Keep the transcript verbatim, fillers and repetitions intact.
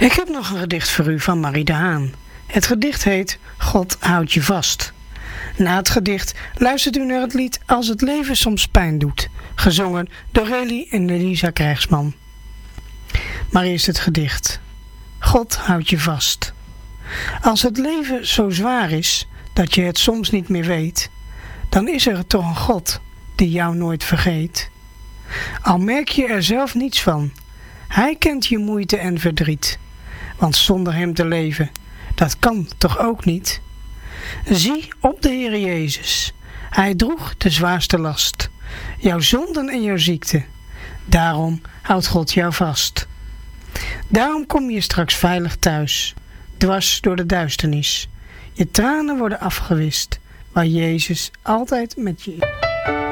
Ik heb nog een gedicht voor u van Marie de Haan. Het gedicht heet God houdt je vast. Na het gedicht luistert u naar het lied Als het leven soms pijn doet, gezongen door Relly en Elisa Krijgsman. Maar eerst het gedicht. God houdt je vast. Als het leven zo zwaar is dat je het soms niet meer weet, dan is er toch een God die jou nooit vergeet. Al merk je er zelf niets van, Hij kent je moeite en verdriet. Want zonder Hem te leven, dat kan toch ook niet? Zie op de Heer Jezus. Hij droeg de zwaarste last, jouw zonden en jouw ziekte. Daarom houdt God jou vast. Daarom kom je straks veilig thuis, dwars door de duisternis. Je tranen worden afgewist, waar Jezus altijd met je is.